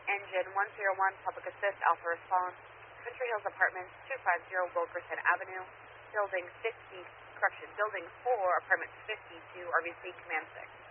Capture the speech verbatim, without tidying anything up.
Engine one zero one, Public Assist, Alpha Response, Country Hills Apartments, two fifty Wilkerson Avenue, Building fifty, correction, Building four, Apartment fifty-two, R B C, Command six.